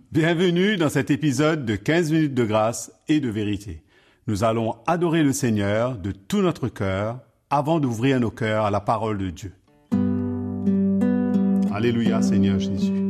Bienvenue dans cet épisode de 15 minutes de grâce et de vérité. Nous allons adorer le Seigneur de tout notre cœur avant d'ouvrir nos cœurs à la parole de Dieu. Alléluia, Seigneur Jésus.